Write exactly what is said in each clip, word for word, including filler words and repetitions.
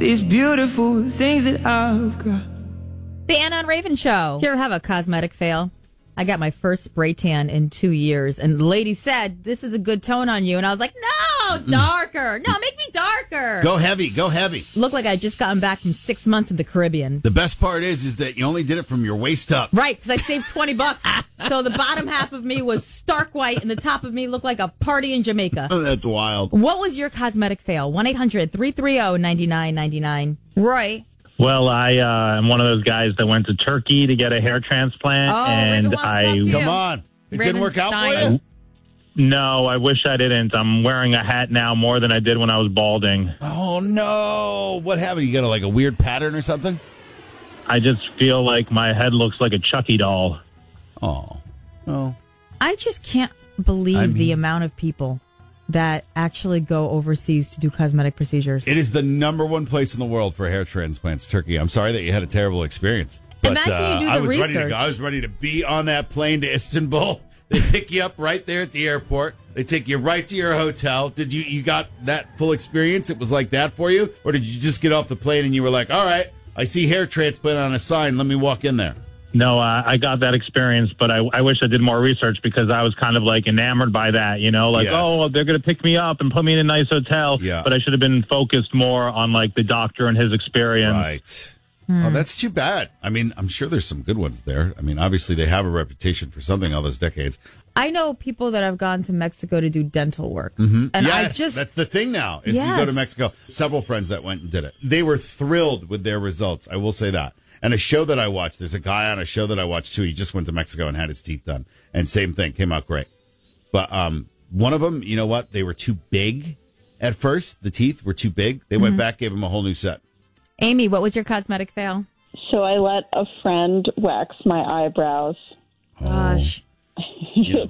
these beautiful things that I've got. The Anna and Raven Show. Here, have a cosmetic fail. I got my first spray tan in two years, and the lady said, this is a good tone on you. And I was like, no, darker. No, make me darker. Go heavy. Go heavy. Looked like I just gotten back from six months in the Caribbean. The best part is, is that you only did it from your waist up. Right, because I saved twenty bucks. So the bottom half of me was stark white, and the top of me looked like a party in Jamaica. Oh, that's wild. What was your cosmetic fail? one eight hundred three three zero nine nine nine nine. Roy. Well, I uh, am one of those guys that went to Turkey to get a hair transplant, Oh, and Raven wants to I talk to you. Come on. It Raven's didn't work out dying. for you? no, I wish I didn't. I'm wearing a hat now more than I did when I was balding. Oh, no. What happened? You got a, like a weird pattern or something? I just feel like my head looks like a Chucky doll. Oh. Oh. I just can't believe I mean- the amount of people that actually go overseas to do cosmetic procedures. It is the number one place in the world for hair transplants, Turkey. I'm sorry that you had a terrible experience. But Imagine you uh, do the I was ready to research. go. I was ready to be on that plane to Istanbul. They pick you up right there at the airport. They take you right to your hotel. Did you you got that full experience? It was like that for you? Or did you just get off the plane and you were like, all right, I see hair transplant on a sign. Let me walk in there. No, uh, I got that experience, but I, I wish I did more research because I was kind of like enamored by that, you know, like, Yes. oh, they're going to pick me up and put me in a nice hotel. Yeah. But I should have been focused more on like the doctor and his experience. Right. Oh, that's too bad. I mean, I'm sure there's some good ones there. I mean, obviously they have a reputation for something all those decades. I know people that have gone to Mexico to do dental work. Mm-hmm. And yes, I just that's the thing now, is you go Yes. to Mexico. Several friends that went and did it. They were thrilled with their results. I will say that. And a show that I watched, there's a guy on a show that I watched too. He just went to Mexico and had his teeth done. And same thing, came out great. But um, one of them, you know what? They were too big at first. The teeth were too big. They went back, gave him a whole new set. Amy, what was your cosmetic fail? So I let a friend wax my eyebrows, Gosh. Yeah.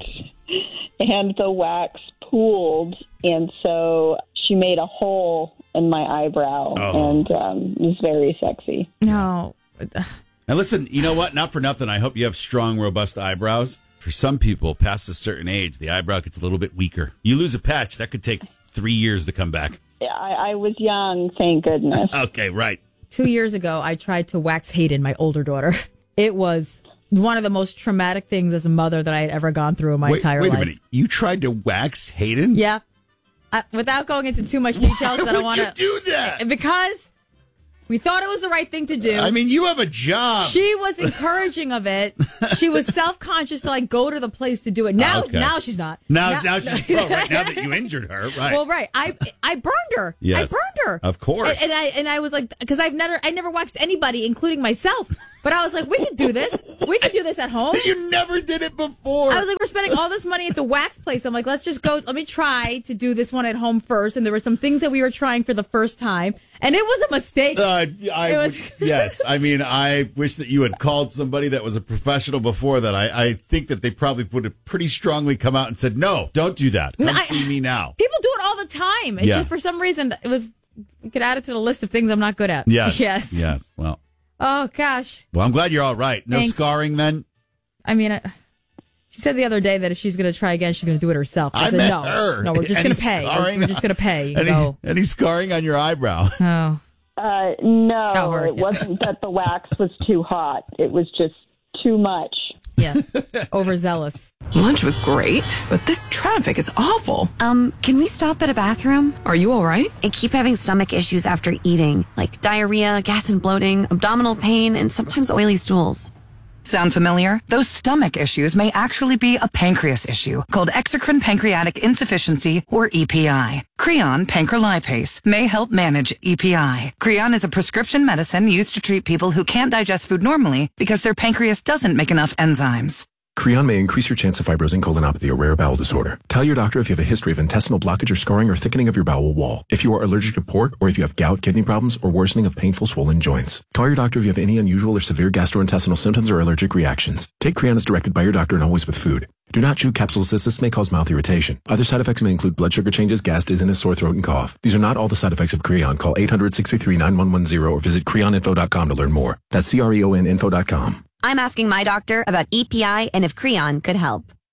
and the wax pooled, and so she made a hole in my eyebrow, Oh. and um, it was very sexy. No. Now listen, you know what? Not for nothing. I hope you have strong, robust eyebrows. For some people, past a certain age, the eyebrow gets a little bit weaker. You lose a patch, that could take three years to come back. I, I was young, thank goodness. Okay, right. Two years ago, I tried to wax Hayden, my older daughter. It was one of the most traumatic things as a mother that I had ever gone through in my wait, entire wait life. a minute. You tried to wax Hayden? Yeah. I, without going into too much details, Why I don't would want you to. do that? Because we thought it was the right thing to do. I mean, you have a job. She was encouraging of it. She was self-conscious to like go to the place to do it. Now, Okay. now she's not. now, now she's well, right now that you injured her, right? Well, right. I I burned her. Yes. I burned her. Of course. And, and I and I was like, because I've never I never waxed anybody, including myself. But I was like, we could do this. We could do this at home. You never did it before. I was like, we're spending all this money at the wax place. I'm like, let's just go. Let me try to do this one at home first. And there were some things that we were trying for the first time, and it was a mistake. Uh, I It was- would- yes. I mean, I wish that you had called somebody that was a professional before that. I, I think that they probably would have pretty strongly come out and said, no, don't do that. Come I- see me now. People do it all the time. It's Yeah. just for some reason it was. We could add it to the list of things I'm not good at. Yes. Yes. Yes. Well, Oh gosh. well, I'm glad you're all right. No Thanks. scarring then? I mean, I, she said the other day that if she's going to try again, she's going to do it herself. I, I said, meant no, her. no, we're just Any going to pay. We're, scarring? we're just going to pay. You Any, go. any scarring on your eyebrow? Oh, Uh, no, Oh, her, it yeah. wasn't that the wax was too hot. It was just too much. yeah, overzealous. Lunch was great, but this traffic is awful. Um, can we stop at a bathroom? Are you all right? I keep having stomach issues after eating, like diarrhea, gas and bloating, abdominal pain, and sometimes oily stools. Sound familiar? Those stomach issues may actually be a pancreas issue called exocrine pancreatic insufficiency, or E P I. Creon pancrelipase may help manage E P I. Creon is a prescription medicine used to treat people who can't digest food normally because their pancreas doesn't make enough enzymes. Creon may increase your chance of fibrosing colonopathy, a rare bowel disorder. Tell your doctor if you have a history of intestinal blockage or scarring or thickening of your bowel wall, if you are allergic to pork, or if you have gout, kidney problems, or worsening of painful swollen joints. Call your doctor if you have any unusual or severe gastrointestinal symptoms or allergic reactions. Take Creon as directed by your doctor and always with food. Do not chew capsules as this may cause mouth irritation. Other side effects may include blood sugar changes, gas, dizziness, sore throat, and cough. These are not all the side effects of Creon. Call eight hundred, six three three, nine one one zero or visit creon info dot com to learn more. That's C R E O N info dot com. I'm asking my doctor about E P I and if Creon could help.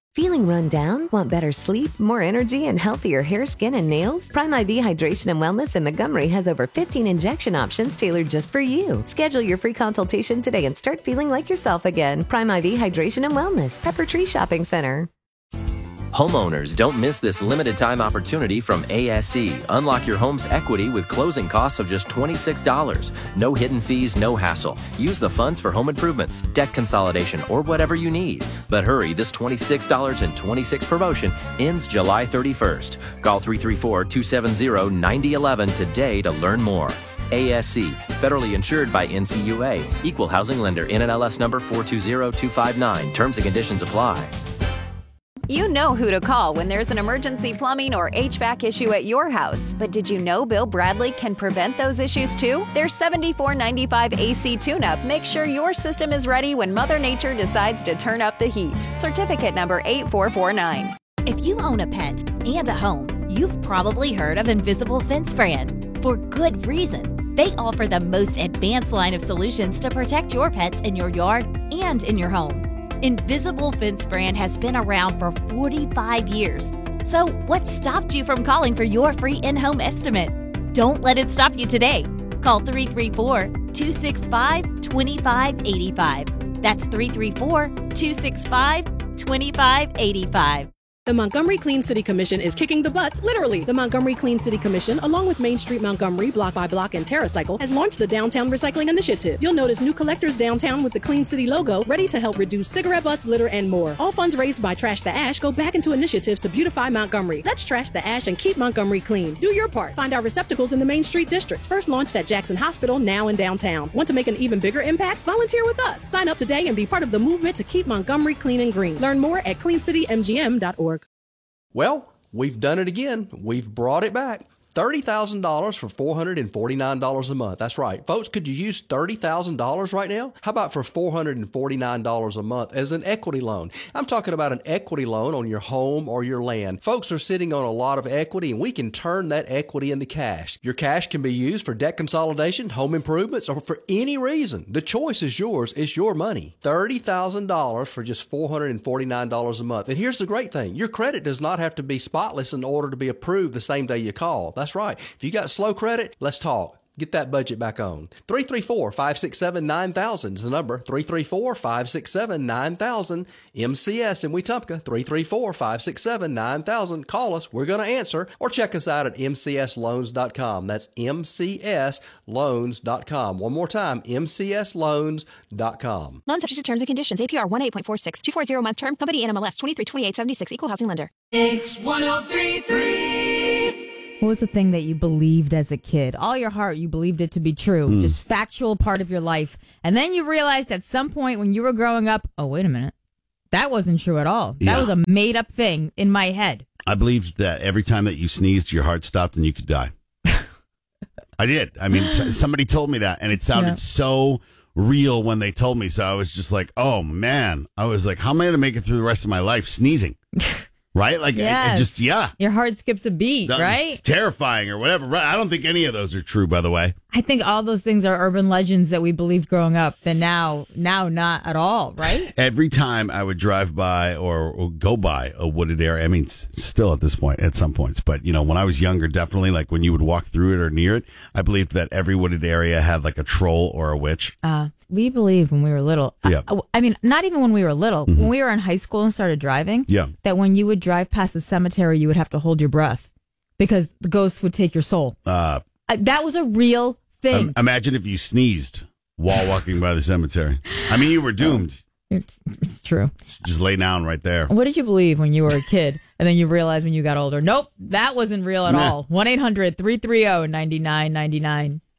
Feeling run down? Want better sleep, more energy, and healthier hair, skin, and nails? Prime I V Hydration and Wellness in Montgomery has over fifteen injection options tailored just for you. Schedule your free consultation today and start feeling like yourself again. Prime I V Hydration and Wellness, Pepper Tree Shopping Center. Homeowners, don't miss this limited time opportunity from A S E. Unlock your home's equity with closing costs of just twenty-six dollars. No hidden fees, no hassle. Use the funds for home improvements, debt consolidation, or whatever you need. But hurry, this twenty-six dollars and twenty-six cents promotion ends July thirty-first. Call three three four, two seven zero, nine zero one one today to learn more. A S E, federally insured by N C U A. Equal housing lender, N M L S number four two zero two five nine. Terms and conditions apply. You know who to call when there's an emergency plumbing or H V A C issue at your house. But did you know Bill Bradley can prevent those issues too? Their seventy-four ninety-five A C tune-up makes sure your system is ready when Mother Nature decides to turn up the heat. Certificate number eight four four nine. If you own a pet and a home, you've probably heard of Invisible Fence Brand. For good reason. They offer the most advanced line of solutions to protect your pets in your yard and in your home. Invisible Fence Brand has been around for forty-five years. So what stopped you from calling for your free in-home estimate? Don't let it stop you today. Call three three four, two six five, two five eight five. That's three three four, two six five, two five eight five. The Montgomery Clean City Commission is kicking the butts, literally. The Montgomery Clean City Commission, along with Main Street Montgomery, Block by Block, and TerraCycle, has launched the Downtown Recycling Initiative. You'll notice new collectors downtown with the Clean City logo, ready to help reduce cigarette butts, litter, and more. All funds raised by Trash the Ash go back into initiatives to beautify Montgomery. Let's trash the ash and keep Montgomery clean. Do your part. Find our receptacles in the Main Street District. First launched at Jackson Hospital, now in downtown. Want to make an even bigger impact? Volunteer with us. Sign up today and be part of the movement to keep Montgomery clean and green. Learn more at clean city m g m dot org. Well, we've done it again. We've brought it back. thirty thousand dollars for four hundred forty-nine dollars a month. That's right. Folks, could you use thirty thousand dollars right now? How about for four hundred forty-nine dollars a month as an equity loan? I'm talking about an equity loan on your home or your land. Folks are sitting on a lot of equity, and we can turn that equity into cash. Your cash can be used for debt consolidation, home improvements, or for any reason. The choice is yours. It's your money. thirty thousand dollars for just four hundred forty-nine dollars a month. And here's the great thing. Your credit does not have to be spotless in order to be approved the same day you call. That's right. If you got slow credit, let's talk. Get that budget back on. three three four, five six seven, nine thousand is the number. three three four, five six seven, nine thousand. M C S in Wetumpka. three three four, five six seven, nine thousand. Call us. We're going to answer. Or check us out at m c s loans dot com. That's m c s loans dot com. One more time, m c s loans dot com. Loan subject to terms and conditions. A P R one eight point four six. two forty month term. Company N M L S twenty-three twenty-eight seventy-six. Equal housing lender. It's one oh three point three. What was the thing that you believed as a kid? All your heart, you believed it to be true. Mm. Just factual part of your life. And then you realized at some point when you were growing up, oh, wait a minute. That wasn't true at all. That yeah. was a made-up thing in my head. I believed that every time that you sneezed, your heart stopped and you could die. I did. I mean, somebody told me that, and it sounded yeah. so real when they told me. So I was just like, oh, man. I was like, how am I going to make it through the rest of my life sneezing? Right? Like, yes. I, I just, yeah. Your heart skips a beat, that, right? It's terrifying or whatever. I don't think any of those are true, by the way. I think all those things are urban legends that we believed growing up, and now, now not at all, right? Every time I would drive by or, or go by a wooded area, I mean, still at this point, at some points, but, you know, when I was younger, definitely, like when you would walk through it or near it, I believed that every wooded area had like a troll or a witch. Uh, we believed when we were little. Yeah. I, I mean, not even when we were little. Mm-hmm. When we were in high school and started driving, yeah. that when you would drive past the cemetery, you would have to hold your breath because the ghosts would take your soul. Uh, uh, that was a real thing. Um, imagine if you sneezed while walking by the cemetery. I mean, you were doomed. It's, it's true. Just lay down right there. What did you believe when you were a kid and then you realized when you got older? Nope, that wasn't real at nah. all. one eight hundred, three three zero, nine nine nine nine.